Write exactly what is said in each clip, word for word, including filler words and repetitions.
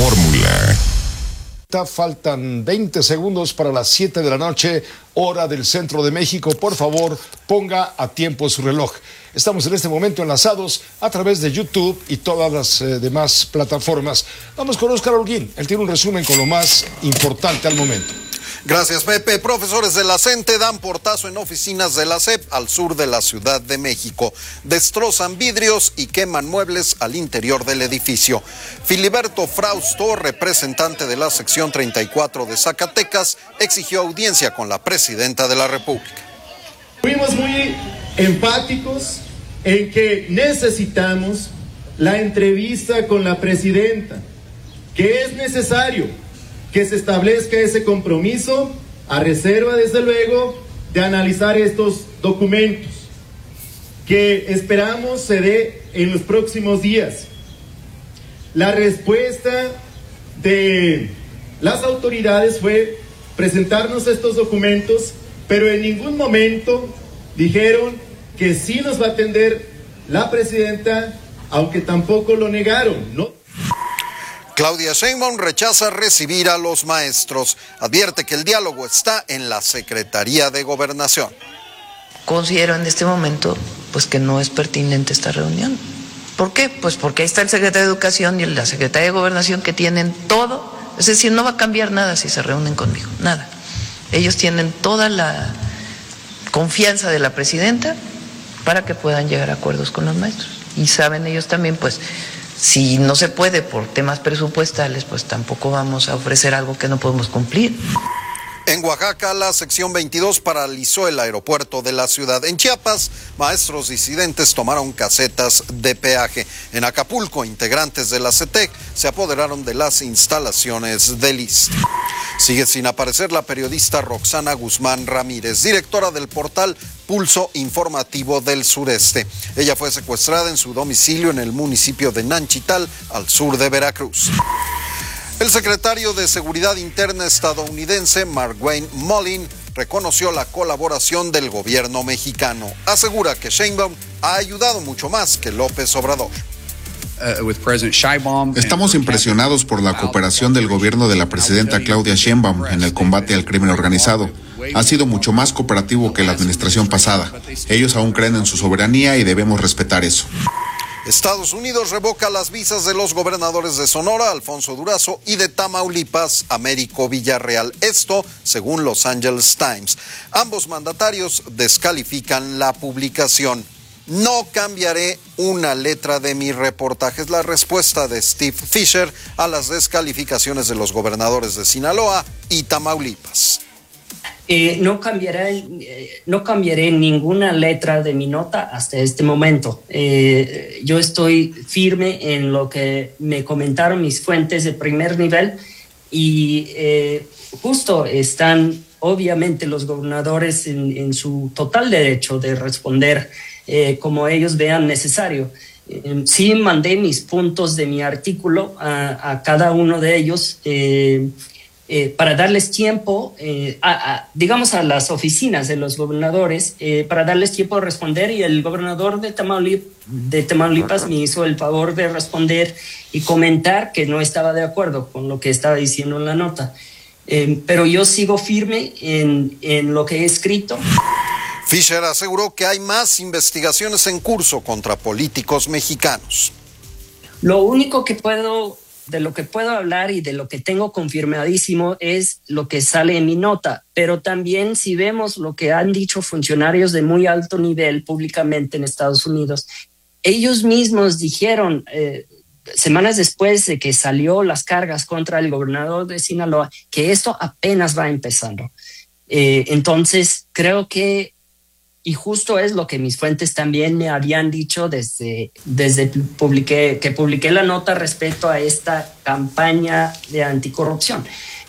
fórmula. Faltan veinte segundos para las siete de la noche, hora del centro de México. Por favor, ponga a tiempo su reloj. Estamos en este momento enlazados a través de YouTube y todas las eh, demás plataformas. Vamos con Óscar Holguín. Él tiene un resumen con lo más importante al momento. Gracias, Pepe. Profesores de la CENTE dan portazo en oficinas de la S E P al sur de la Ciudad de México. Destrozan vidrios y queman muebles al interior del edificio. Filiberto Frausto, representante de la sección treinta y cuatro de Zacatecas, exigió audiencia con la presidenta de la República. Fuimos muy enfáticos en que necesitamos la entrevista con la presidenta, que es necesario que se establezca ese compromiso, a reserva, desde luego, de analizar estos documentos, que esperamos se dé en los próximos días. La respuesta de las autoridades fue presentarnos estos documentos, pero en ningún momento dijeron que sí nos va a atender la presidenta, aunque tampoco lo negaron, ¿no? Claudia Sheinbaum rechaza recibir a los maestros. Advierte que el diálogo está en la Secretaría de Gobernación. Considero en este momento pues que no es pertinente esta reunión. ¿Por qué? Pues porque ahí está el secretario de Educación y la secretaria de Gobernación, que tienen todo. Es decir, no va a cambiar nada si se reúnen conmigo, nada. Ellos tienen toda la confianza de la presidenta para que puedan llegar a acuerdos con los maestros. Y saben ellos también, pues, si no se puede por temas presupuestales, pues tampoco vamos a ofrecer algo que no podemos cumplir. En Oaxaca, la sección veintidós paralizó el aeropuerto de la ciudad. En Chiapas, maestros disidentes tomaron casetas de peaje. En Acapulco, integrantes de la C E T E C se apoderaron de las instalaciones del I S S S T E. Sigue sin aparecer la periodista Roxana Guzmán Ramírez, directora del portal Pulso Informativo del Sureste. Ella fue secuestrada en su domicilio en el municipio de Nanchital, al sur de Veracruz. El secretario de Seguridad Interna estadounidense, Markwayne Mullin, reconoció la colaboración del gobierno mexicano. Asegura que Sheinbaum ha ayudado mucho más que López Obrador. Estamos impresionados por la cooperación del gobierno de la presidenta Claudia Sheinbaum en el combate al crimen organizado. Ha sido mucho más cooperativo que la administración pasada. Ellos aún creen en su soberanía y debemos respetar eso. Estados Unidos revoca las visas de los gobernadores de Sonora, Alfonso Durazo, y de Tamaulipas, Américo Villarreal. Esto, según Los Angeles Times. Ambos mandatarios descalifican la publicación. No cambiaré una letra de mi reportaje. Es la respuesta de Steve Fisher a las descalificaciones de los gobernadores de Sinaloa y Tamaulipas. Eh, no cambiaré, eh, no cambiaré ninguna letra de mi nota hasta este momento. Eh, yo estoy firme en lo que me comentaron mis fuentes de primer nivel y eh, justo están obviamente los gobernadores en, en su total derecho de responder eh, como ellos vean necesario. Eh, sí mandé mis puntos de mi artículo a, a cada uno de ellos eh, Eh, para darles tiempo, eh, a, a, digamos a las oficinas de los gobernadores, eh, para darles tiempo de responder, y el gobernador de, Tamaulip, de Tamaulipas me hizo el favor de responder y comentar que no estaba de acuerdo con lo que estaba diciendo en la nota. Eh, pero yo sigo firme en, en lo que he escrito. Fisher aseguró que hay más investigaciones en curso contra políticos mexicanos. Lo único que puedo... de lo que puedo hablar y de lo que tengo confirmadísimo es lo que sale en mi nota, pero también si vemos lo que han dicho funcionarios de muy alto nivel públicamente en Estados Unidos, ellos mismos dijeron eh, semanas después de que salió las cargas contra el gobernador de Sinaloa que esto apenas va empezando. Eh, entonces creo que Y justo es lo que mis fuentes también me habían dicho desde, desde publiqué, que publiqué la nota respecto a esta campaña de anticorrupción.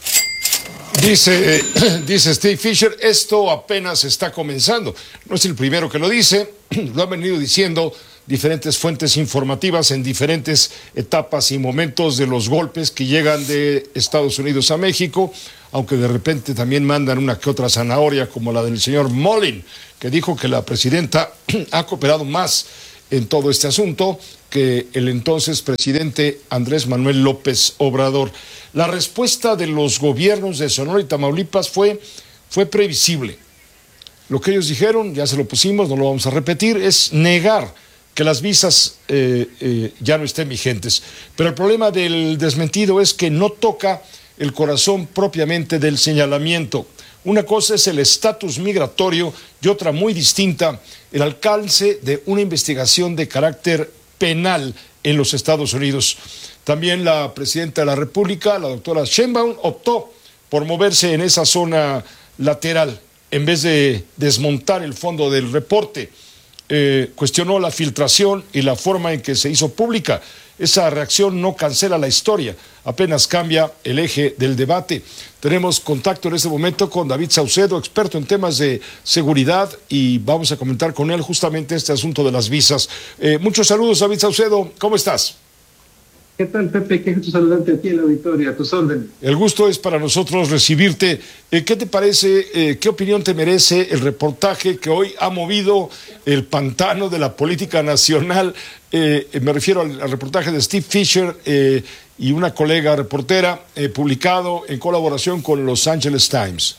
Dice, dice Steve Fisher, esto apenas está comenzando. No es el primero que lo dice, lo han venido diciendo diferentes fuentes informativas en diferentes etapas y momentos de los golpes que llegan de Estados Unidos a México, aunque de repente también mandan una que otra zanahoria, como la del señor Mullin, que dijo que la presidenta ha cooperado más en todo este asunto que el entonces presidente Andrés Manuel López Obrador. La respuesta de los gobiernos de Sonora y Tamaulipas fue, fue previsible. Lo que ellos dijeron, ya se lo pusimos, no lo vamos a repetir, es negar que las visas eh, eh, ya no estén vigentes. Pero el problema del desmentido es que no toca el corazón propiamente del señalamiento. Una cosa es el estatus migratorio y otra muy distinta, el alcance de una investigación de carácter penal en los Estados Unidos. También la presidenta de la República, la doctora Sheinbaum, optó por moverse en esa zona lateral en vez de desmontar el fondo del reporte. Eh, cuestionó la filtración y la forma en que se hizo pública. Esa reacción no cancela la historia, apenas cambia el eje del debate. Tenemos contacto en este momento con David Saucedo, experto en temas de seguridad, y vamos a comentar con él justamente este asunto de las visas. Eh, muchos saludos, David Saucedo, ¿cómo estás? ¿Qué tal, Pepe? Qué gusto saludarte a ti en la auditoría, a tus órdenes. El gusto es para nosotros recibirte. Eh, ¿Qué te parece, eh, qué opinión te merece el reportaje que hoy ha movido el pantano de la política nacional? Eh, me refiero al, al reportaje de Steve Fisher eh, y una colega reportera, eh, publicado en colaboración con Los Angeles Times.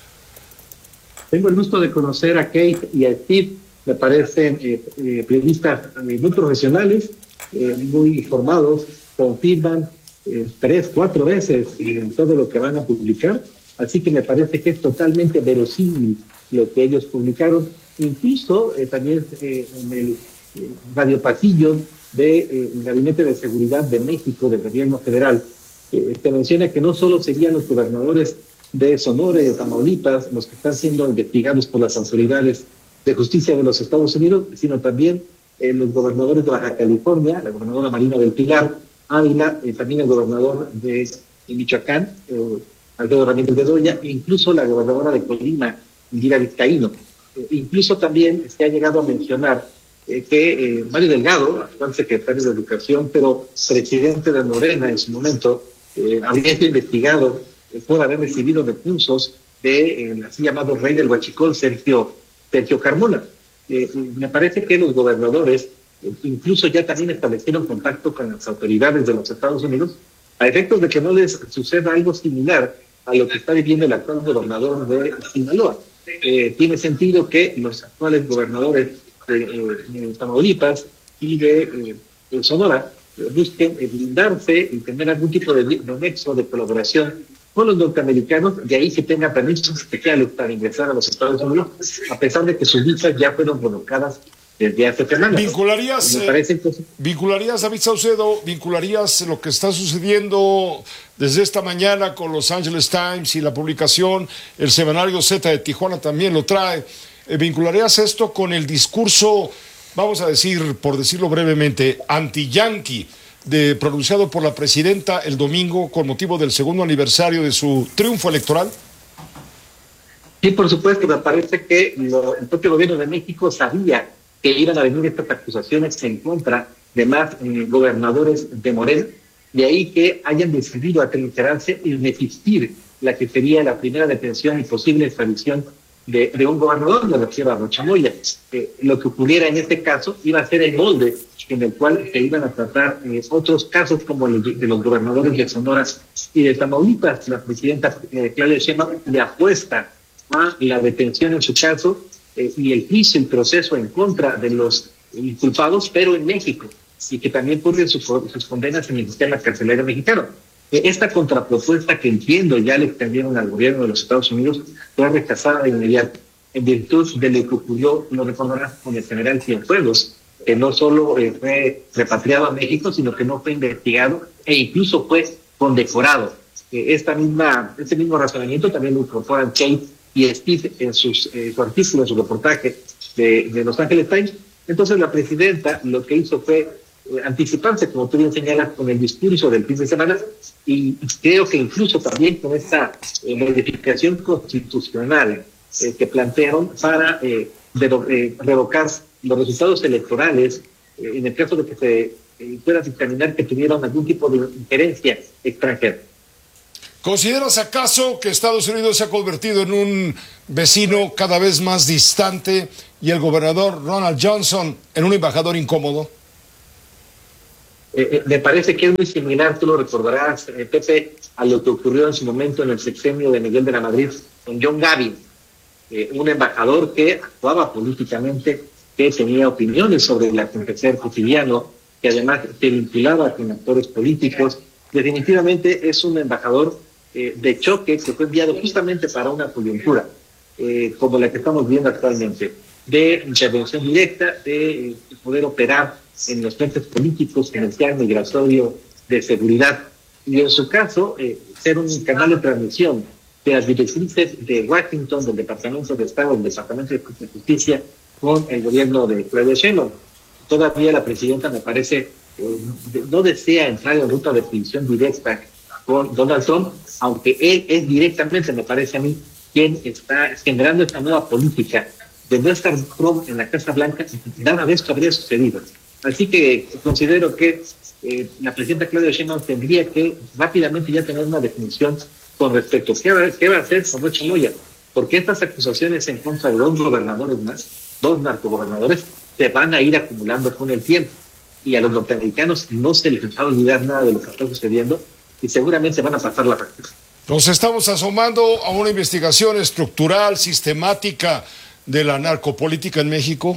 Tengo el gusto de conocer a Kate y a Steve. Me parecen eh, eh, periodistas eh, muy profesionales, eh, muy informados, confirman eh, tres, cuatro veces en todo lo que van a publicar, así que me parece que es totalmente verosímil lo que ellos publicaron. Incluso eh, también eh, en el eh, radiopasillo del eh, Gabinete de Seguridad de México, del gobierno federal, eh, te menciona que no solo serían los gobernadores de Sonora y de Tamaulipas los que están siendo investigados por las autoridades de justicia de los Estados Unidos, sino también eh, los gobernadores de Baja California, la gobernadora Marina del Pilar, Ávila, eh, también el gobernador de, de Michoacán, eh, Alfredo Ramírez Bedoya, e incluso la gobernadora de Colima, Indira Vizcaíno. Eh, incluso también se ha llegado a mencionar eh, que eh, Mario Delgado, actual secretario de Educación, pero presidente de Morena en su momento, eh, habría sido investigado eh, por haber recibido recursos de eh, así llamado rey del Huachicol, Sergio, Sergio Carmona. Eh, me parece que los gobernadores incluso ya también establecieron contacto con las autoridades de los Estados Unidos a efectos de que no les suceda algo similar a lo que está viviendo el actual gobernador de Sinaloa. Eh, tiene sentido que los actuales gobernadores de, eh, de Tamaulipas y de, eh, de Sonora eh, busquen eh, blindarse y tener algún tipo de, de nexo de colaboración con los norteamericanos, de ahí que tengan permisos especiales para ingresar a los Estados Unidos, a pesar de que sus visas ya fueron colocadas desde hace semanas. ¿Vincularías, eh, vincularías, David Saucedo, vincularías lo que está sucediendo desde esta mañana con Los Angeles Times y la publicación, el semanario Z de Tijuana también lo trae, eh, vincularías esto con el discurso, vamos a decir, por decirlo brevemente, anti-yanqui, de, pronunciado por la presidenta el domingo con motivo del segundo aniversario de su triunfo electoral? Sí, por supuesto, me parece que lo, el propio gobierno de México sabía que iban a venir estas acusaciones en contra de más eh, gobernadores de Morena, de ahí que hayan decidido atrincherarse y resistir la que sería la primera detención y posible extradición de, de un gobernador, me refiero a Rocha Moya. Eh, lo que ocurriera en este caso iba a ser el molde en el cual se iban a tratar eh, otros casos como los de los gobernadores de Sonora y de Tamaulipas. La presidenta eh, Claudia Sheinbaum le apuesta a la detención en su caso eh, y el juicio, el proceso en contra de los inculpados, pero en México, y que también purguen sus, sus condenas en el sistema carcelario mexicano. Eh, esta contrapropuesta que entiendo ya le extendieron al gobierno de los Estados Unidos fue rechazada de inmediato, en virtud de lo que ocurrió, lo recordarás, con el general Cienfuegos, que no solo eh, fue repatriado a México, sino que no fue investigado e incluso fue condecorado. Eh, esta misma, este mismo razonamiento también lo incorporan Kate y Steve en sus, eh, su artículo, en su reportaje de, de Los Angeles Times. Entonces la presidenta lo que hizo fue eh, anticiparse, como tú bien señalas, con el discurso del fin de semana, y creo que incluso también con esta eh, modificación constitucional eh, que plantearon para eh, de, eh, revocar los resultados electorales, eh, en el caso de que se eh, pueda dictaminar que tuvieron algún tipo de injerencia extranjera. ¿Consideras acaso que Estados Unidos se ha convertido en un vecino cada vez más distante y el gobernador Ronald Johnson en un embajador incómodo? Eh, me parece que es muy similar, tú lo recordarás, eh, Pepe, a lo que ocurrió en su momento en el sexenio de Miguel de la Madrid con John Gavin, eh, un embajador que actuaba políticamente, que tenía opiniones sobre el acontecer cotidiano, que además se vinculaba con actores políticos. Definitivamente es un embajador eh, de choque que fue enviado justamente para una coyuntura eh, como la que estamos viendo actualmente, de intervención directa, de eh, poder operar en los frentes políticos, comercial, migratorio, de seguridad, y en su caso, eh, ser un canal de transmisión de las directrices de Washington, del Departamento de Estado, del Departamento de Justicia, con el gobierno de Claudia Sheinbaum. Todavía la presidenta, me parece, eh, no desea entrar en ruta de división directa con Donald Trump, aunque él es directamente, me parece a mí, quien está generando esta nueva política de no estar Trump en la Casa Blanca. Nada de esto habría sucedido. Así que considero que eh, la presidenta Claudia Sheinbaum tendría que rápidamente ya tener una definición con respecto a qué va, qué va a hacer con Rocha Moya, porque estas acusaciones en contra de dos gobernadores más, dos narcogobernadores, se van a ir acumulando con el tiempo, y a los norteamericanos no se les va a olvidar nada de lo que está sucediendo y seguramente van a pasar la factura. Nos estamos asomando a una investigación estructural, sistemática de la narcopolítica en México.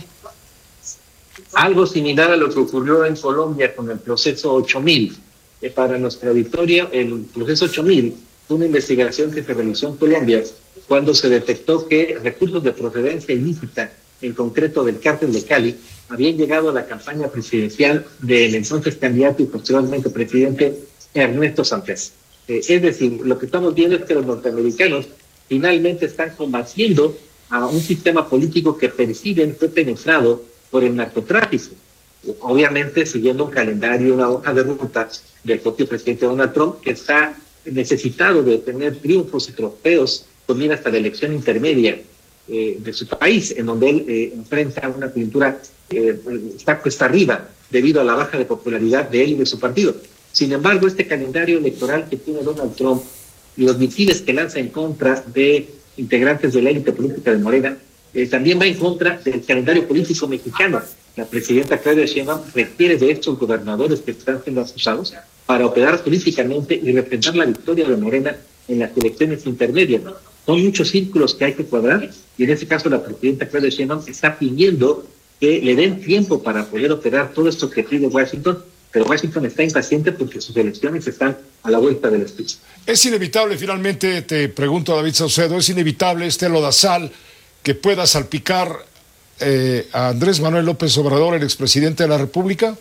Algo similar a lo que ocurrió en Colombia con el proceso ocho mil. Eh, para nuestra auditorio, el proceso ocho mil fue una investigación que se realizó en Colombia cuando se detectó que recursos de procedencia ilícita, en concreto del cártel de Cali, habían llegado a la campaña presidencial del entonces candidato y posteriormente presidente Ernesto Samper. Eh, es decir, lo que estamos viendo es que los norteamericanos finalmente están combatiendo a un sistema político que perciben fue penetrado por el narcotráfico, obviamente siguiendo un calendario, una hoja de ruta del propio presidente Donald Trump, que está necesitado de tener triunfos y trofeos con mira hasta la elección intermedia eh, de su país, en donde él eh, enfrenta una coyuntura eh, está cuesta arriba debido a la baja de popularidad de él y de su partido. Sin embargo, este calendario electoral que tiene Donald Trump y los misiles que lanza en contra de integrantes de la élite política de Morena, Eh, también va en contra del calendario político mexicano. La presidenta Claudia Sheinbaum requiere de estos gobernadores que están siendo acusados para operar políticamente y representar la victoria de Morena en las elecciones intermedias. Son muchos círculos que hay que cuadrar, y en este caso la presidenta Claudia Sheinbaum está pidiendo que le den tiempo para poder operar todo esto que pide Washington, pero Washington está impaciente porque sus elecciones están a la vuelta de la esquina. Es inevitable, finalmente te pregunto, David Saucedo, es inevitable este lodazal que pueda salpicar eh, a Andrés Manuel López Obrador, el expresidente de la República?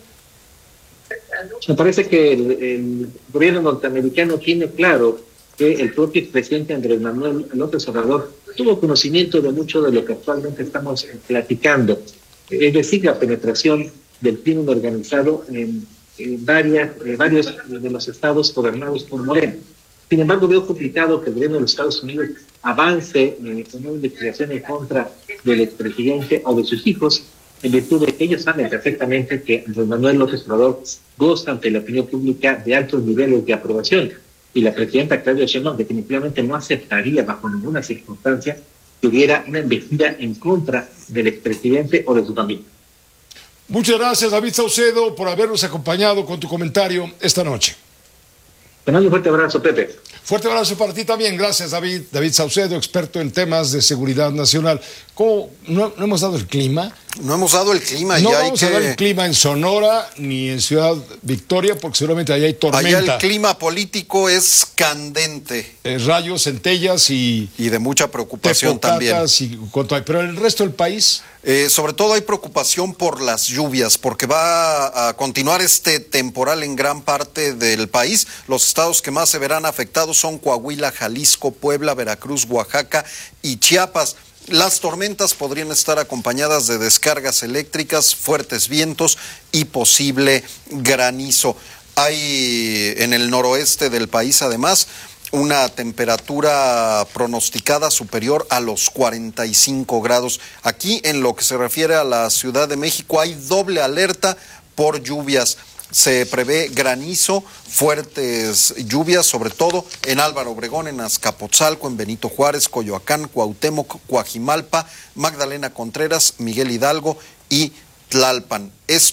Me parece que el, el gobierno norteamericano tiene claro que el propio expresidente Andrés Manuel López Obrador tuvo conocimiento de mucho de lo que actualmente estamos platicando, es decir, la penetración del crimen organizado en, en varias, en varios de los estados gobernados por Morena. Sin embargo, veo complicado que el gobierno de los Estados Unidos avance eh, en una investigación en contra del expresidente o de sus hijos, en virtud de que ellos saben perfectamente que Andrés Manuel López Obrador goza ante la opinión pública de altos niveles de aprobación, y la presidenta Claudia Sheinbaum definitivamente no aceptaría bajo ninguna circunstancia que hubiera una embestida en contra del expresidente o de su familia. Muchas gracias, David Saucedo, por habernos acompañado con tu comentario esta noche. Te mando un fuerte abrazo, Pepe. Fuerte abrazo para ti también. Gracias, David. David Saucedo, experto en temas de seguridad nacional. ¿Cómo? ¿No, no hemos dado el clima? No hemos dado el clima. No y vamos hay a que... dar el clima en Sonora ni en Ciudad Victoria, porque seguramente allá hay tormenta. Allá el clima político es candente. Eh, rayos, centellas y... Y de mucha preocupación también. Y, pero el resto del país... Eh, sobre todo hay preocupación por las lluvias, porque va a continuar este temporal en gran parte del país. Los estados que más se verán afectados son Coahuila, Jalisco, Puebla, Veracruz, Oaxaca y Chiapas. Las tormentas podrían estar acompañadas de descargas eléctricas, fuertes vientos y posible granizo. Hay en el noroeste del país, además, una temperatura pronosticada superior a los cuarenta y cinco grados. Aquí, en lo que se refiere a la Ciudad de México, hay doble alerta por lluvias. Se prevé granizo, fuertes lluvias, sobre todo en Álvaro Obregón, en Azcapotzalco, en Benito Juárez, Coyoacán, Cuauhtémoc, Coajimalpa, Magdalena Contreras, Miguel Hidalgo y Tlalpan. Esto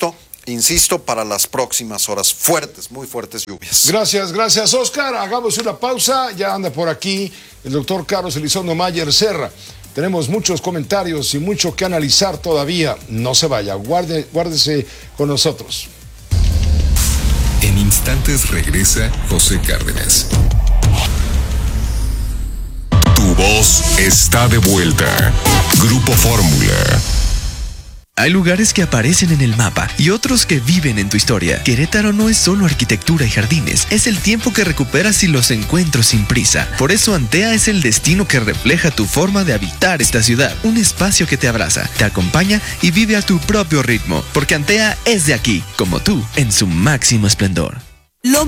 insisto, para las próximas horas. Fuertes, muy fuertes lluvias. Gracias, gracias, Oscar. Hagamos una pausa. Ya anda por aquí el doctor Carlos Elizondo Mayer Serra. Tenemos muchos comentarios y mucho que analizar todavía. No se vaya, guarde, guárdese con nosotros. En instantes regresa José Cárdenas. Tu voz está de vuelta. Grupo Fórmula. Hay lugares que aparecen en el mapa y otros que viven en tu historia. Querétaro no es solo arquitectura y jardines, es el tiempo que recuperas y los encuentros sin prisa. Por eso Antea es el destino que refleja tu forma de habitar esta ciudad. Un espacio que te abraza, te acompaña y vive a tu propio ritmo. Porque Antea es de aquí, como tú, en su máximo esplendor.